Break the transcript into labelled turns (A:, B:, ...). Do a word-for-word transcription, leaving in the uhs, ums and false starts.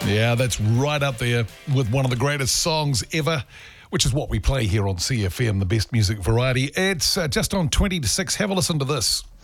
A: Yeah, that's right up there with one of the greatest songs ever, which is what we play here on C F M, the best music variety. It's uh, just on twenty to six. Have a listen to this.